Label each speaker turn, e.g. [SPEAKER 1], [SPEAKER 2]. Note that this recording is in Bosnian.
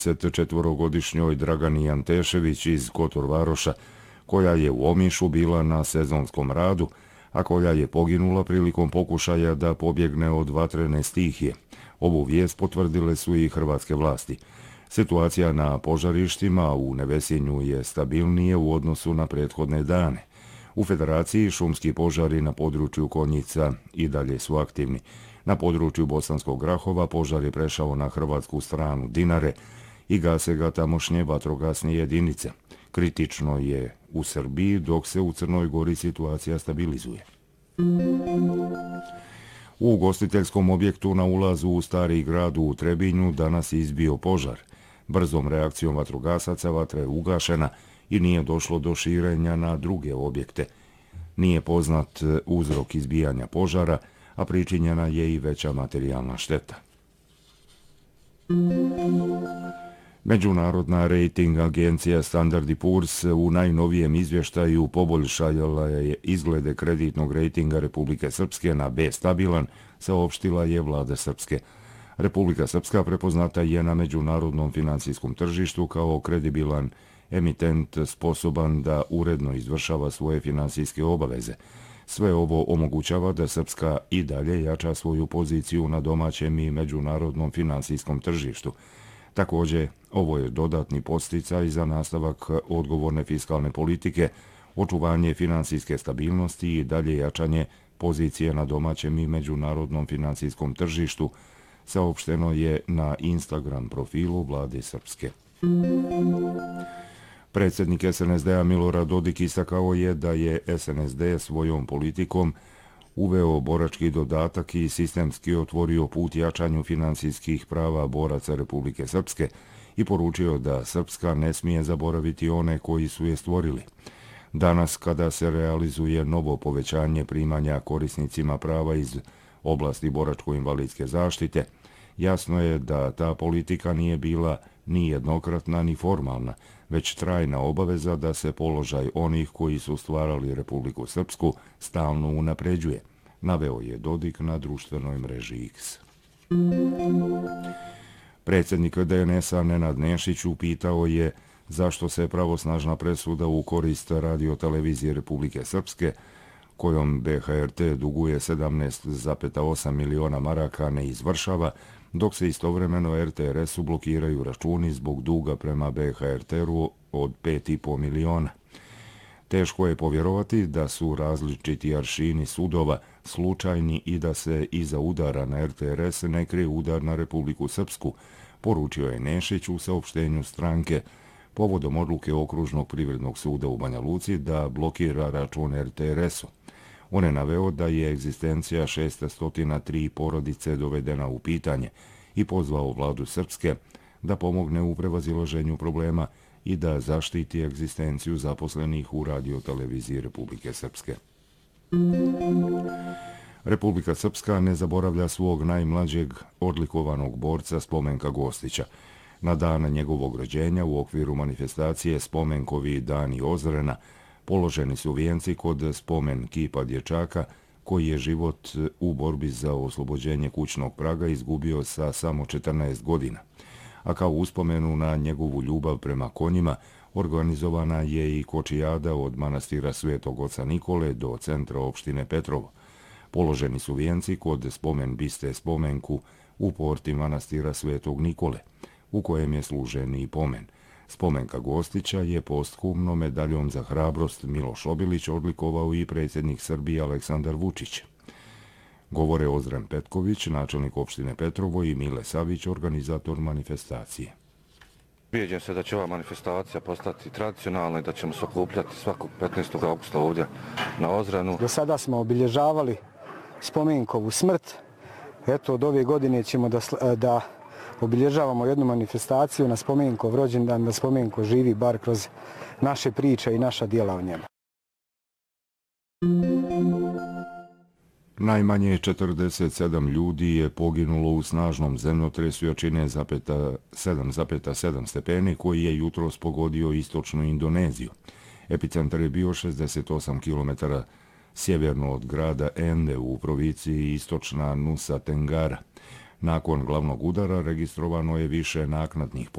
[SPEAKER 1] 24-godišnjoj Dragani Antešević iz Kotor Varoša, koja je u Omišu bila na sezonskom radu, a koja je poginula prilikom pokušaja da pobjegne od vatrene stihije. Ovu vijest potvrdile su i hrvatske vlasti. Situacija na požarištima u Nevesinju je stabilnije u odnosu na prethodne dane. U Federaciji šumski požari na području Konjica i dalje su aktivni. Na području Bosanskog Grahova požar je prešao na hrvatsku stranu Dinare i gase ga tamošnje vatrogasne jedinice. Kritično je u Srbiji, dok se u Crnoj Gori situacija stabilizuje. U ugostiteljskom objektu na ulazu u Stari grad u Trebinju danas izbio požar. Brzom reakcijom vatrogasaca vatra je ugašena i nije došlo do širenja na druge objekte. Nije poznat uzrok izbijanja požara, a pričinjena je i veća materijalna šteta. Međunarodna rejting agencija Standard & Poor's u najnovijem izvještaju poboljšala je izglede kreditnog rejtinga Republike Srpske na B stabilan, saopštila je vlada Srpske. Republika Srpska prepoznata je na međunarodnom financijskom tržištu kao kredibilan emitent sposoban da uredno izvršava svoje financijske obaveze. Sve ovo omogućava da Srpska i dalje jača svoju poziciju na domaćem i međunarodnom financijskom tržištu. Također, ovo je dodatni podsticaj za nastavak odgovorne fiskalne politike, očuvanje financijske stabilnosti i dalje jačanje pozicije na domaćem i međunarodnom financijskom tržištu, saopšteno je na Instagram profilu vlade Srpske. Predsjednik SNSD-a Milorad Dodik istakao je da je SNSD svojom politikom uveo borački dodatak i sistemski otvorio put jačanju financijskih prava boraca Republike Srpske i poručio da Srpska ne smije zaboraviti one koji su je stvorili. Danas, kada se realizuje novo povećanje primanja korisnicima prava iz oblasti boračko-invalidske zaštite, jasno je da ta politika nije bila ni jednokratna ni formalna, već trajna obaveza da se položaj onih koji su stvarali Republiku Srpsku stalno unapređuje, naveo je Dodik na društvenoj mreži X. Predsjednik DNS-a Nenad Nešić upitao je zašto se pravosnažna presuda u korist Radio-televizije Republike Srpske, kojom BHRT duguje 17,8 miliona maraka, ne izvršava, dok se istovremeno RTRS-u blokiraju računi zbog duga prema BHRT-u od 5,5 miliona. Teško je povjerovati da su različiti aršini sudova slučajni i da se iza udara na RTRS ne krije udar na Republiku Srpsku, poručio je Nešić u saopštenju stranke povodom odluke Okružnog privrednog suda u Banja Luci da blokira račun RTRS-u. On je naveo da je egzistencija 603 porodice dovedena u pitanje i pozvao vladu Srpske da pomogne u prevazilaženju problema i da zaštiti egzistenciju zaposlenih u Radio-televiziji Republike Srpske. Republika Srpska ne zaboravlja svog najmlađeg odlikovanog borca Spomenka Gostića. Na dan njegovog rođenja u okviru manifestacije Spomenkovi dani Ozrena položeni su vijenci kod spomen kipa dječaka koji je život u borbi za oslobođenje kućnog praga izgubio sa samo 14 godina. A kao uspomenu na njegovu ljubav prema konjima, organizovana je i kočijada od manastira Svetog oca Nikole do centra opštine Petrovo. Položeni su vijenci kod spomen biste Spomenku u porti manastira Svetog Nikole, u kojem je služen i pomen. Spomenka Gostića je posthumno medaljom za hrabrost Miloš Obilić odlikovao i predsjednik Srbije Aleksandar Vučić. Govore Ozren Petković, načelnik opštine Petrovo, i Mile Savić, organizator manifestacije.
[SPEAKER 2] Ubijeđen se da će ova manifestacija postati tradicionalna i da ćemo se okupljati svakog 15. augusta ovdje na Ozrenu.
[SPEAKER 3] Do sada smo obilježavali Spomenkovu smrt. Eto, od ove godine ćemo da obilježavamo jednu manifestaciju na Spomenkov rođendan, da Spomenko živi bar kroz naše priče i naša djela o njemu.
[SPEAKER 1] Najmanje 47 ljudi je poginulo u snažnom zemljotresu jačine 7,7 stepeni koji je jutros pogodio istočnu Indoneziju. Epicentar je bio 68 km sjeverno od grada Ende u provinciji istočna Nusa Tenggara. Nakon glavnog udara registrovano je više naknadnih